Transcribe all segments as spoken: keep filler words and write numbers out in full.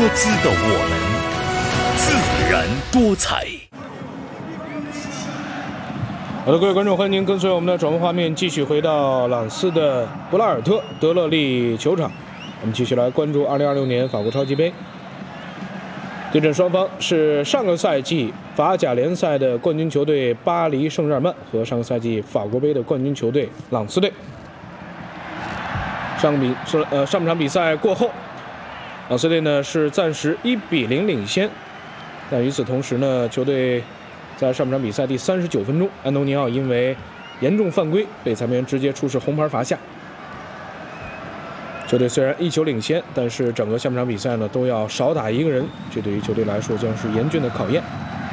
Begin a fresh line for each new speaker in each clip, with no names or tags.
姿的我们，自然多彩。
好的，各位观众，欢迎您跟随我们的转播画面，继续回到朗斯的布拉尔特德勒利球场。我们继续来关注二零二六年法国超级杯。对阵双方是上个赛季法甲联赛的冠军球队巴黎圣日耳曼和上个赛季法国杯的冠军球队朗斯队。上比呃上半场比赛过后，朗斯队呢是暂时一比零领先，但与此同时呢，球队在上半场比赛第三十九分钟，安东尼奥因为严重犯规被裁判员直接出示红牌罚下。球队虽然一球领先，但是整个下半场比赛呢都要少打一个人，这对于球队来说将是严峻的考验。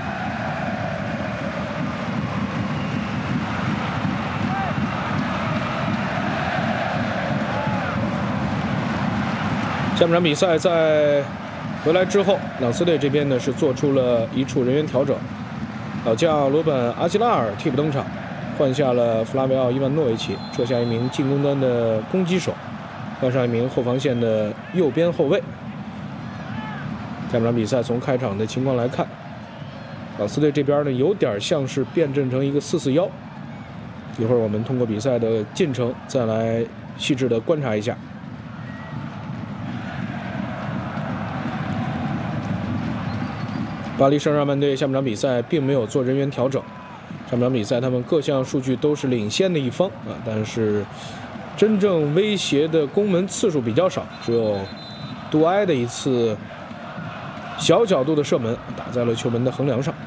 下半场比赛在回来之后，朗斯队这边呢是做出了一处人员调整，老将罗本·阿基拉尔替补登场，换下了弗拉维奥·伊万诺维奇，撤下一名进攻端的攻击手，换上一名后防线的右边后卫。下半场比赛从开场的情况来看，朗斯队这边呢有点像是变阵成一个四四一，一会儿我们通过比赛的进程再来细致的观察一下。巴黎圣日耳曼队下半场比赛并没有做人员调整，上半场比赛他们各项数据都是领先的一方啊，但是真正威胁的攻门次数比较少，只有杜埃的一次小角度的射门打在了球门的横梁上。